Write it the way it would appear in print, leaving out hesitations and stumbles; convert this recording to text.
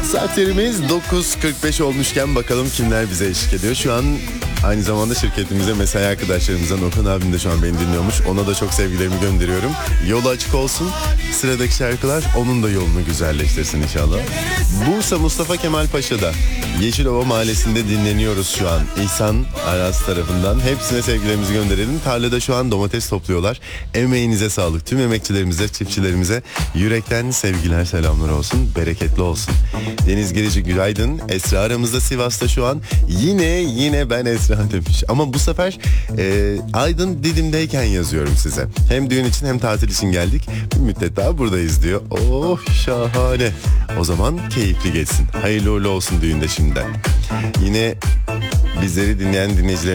Saatlerimiz 9.45 olmuşken bakalım kimler bize eşlik ediyor. Şu an aynı zamanda şirketimize mesai arkadaşlarımızdan Okan abim de şu an beni dinliyormuş. Ona da çok sevgilerimi gönderiyorum. Yolu açık olsun. Sıradaki şarkılar onun da yolunu güzelleştirsin inşallah. Bursa Mustafa Kemal Paşa'da Yeşilova Mahallesi'nde dinleniyoruz şu an. İhsan Aras tarafından. Hepsine sevgilerimizi gönderelim. Tarlada şu an domates topluyorlar. Emeğinize sağlık. Tüm emekçilerimize, çiftçilerimize yürekten sevgiler, selamlar olsun. Bereketli olsun. Deniz Gerici günaydın. Esra aramızda Sivas'ta şu an. Yine ben Esra demiş. Ama bu sefer Aydın Didim'deyken yazıyorum size. Hem düğün için hem tatil için geldik. Bir müddet daha buradayız diyor. Oh şahane. O zaman keyifli geçsin. Hayırlı uğurlu olsun düğünde şimdiden. Yine bizleri dinleyen dinleyiciler